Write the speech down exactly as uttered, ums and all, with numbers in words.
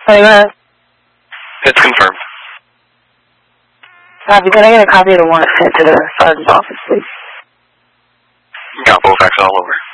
Say what? It's confirmed. Copy. Can I get a copy of the warrant sent to the sergeant's office, please? Got full facts all over.